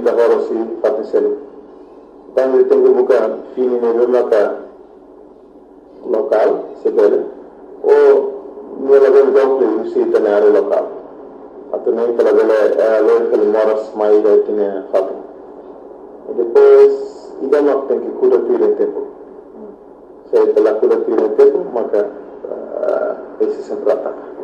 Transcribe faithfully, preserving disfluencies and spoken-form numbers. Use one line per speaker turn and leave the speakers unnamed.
kita horosi fati selu tangi tengu buka fini ne maka lokal sebele o nela ben doble usi tenare lokal atau nem pela bele local pelo moras mai da tine fati e depois ida não tem que cura tudo tempo se pela cura tudo tempo maka esse sempre ataca